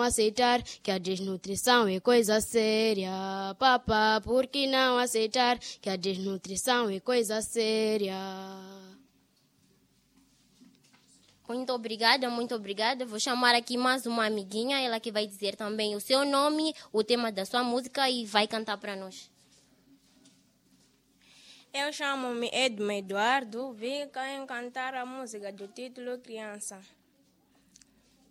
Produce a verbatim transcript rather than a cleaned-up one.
aceitar que a desnutrição é coisa séria? Papá, por que não aceitar que a desnutrição é coisa séria? Muito obrigada, muito obrigada. Vou chamar aqui mais uma amiguinha, ela que vai dizer também o seu nome, o tema da sua música e vai cantar para nós. Eu chamo-me Edmo Eduardo, vim cá cantar a música do título Criança.